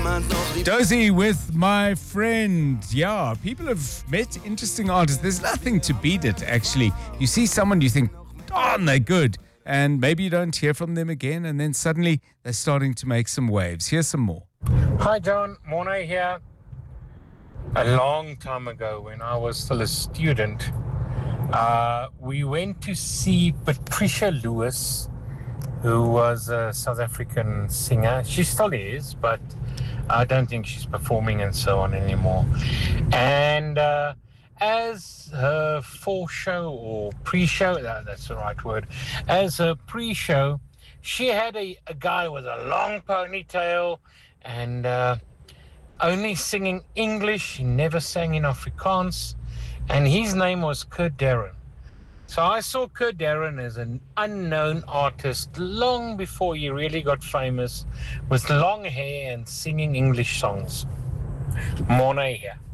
Dozy with My Friend. Yeah, people have met interesting artists. There's nothing to beat it, actually. You see someone, you think, darn, they're good. And maybe you don't hear from them again, and then suddenly they're starting to make some waves. Here's some more. Hi, John. Morna here. A long time ago, when I was still a student, we went to see Patricia Lewis, who was a South African singer. She still is, but I don't think she's performing and so on anymore. And as her show or pre-show, that's the right word, as her pre-show, she had a guy with a long ponytail and only singing English. He never sang in Afrikaans, and his name was Kurt Darren. So I saw Kurt Darren as an unknown artist long before he really got famous, with long hair and singing English songs. Morna here.